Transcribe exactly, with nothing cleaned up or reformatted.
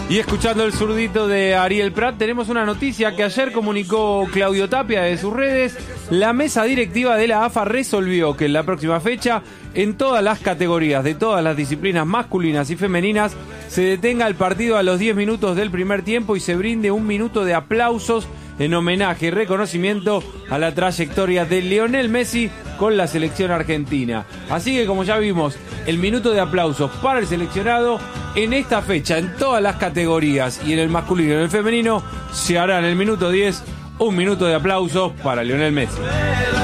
Y escuchando el zurdito de Ariel Prat, tenemos una noticia que ayer comunicó Claudio Tapia de sus redes. La mesa directiva de la A F A resolvió que en la próxima fecha, en todas las categorías de todas las disciplinas masculinas y femeninas, se detenga el partido a los diez minutos del primer tiempo y se brinde un minuto de aplausos en homenaje y reconocimiento a la trayectoria de Lionel Messi con la selección argentina. Así que, como ya vimos, el minuto de aplausos para el seleccionado en esta fecha, en todas las categorías, y en el masculino y en el femenino, se hará en el minuto diez un minuto de aplausos para Lionel Messi.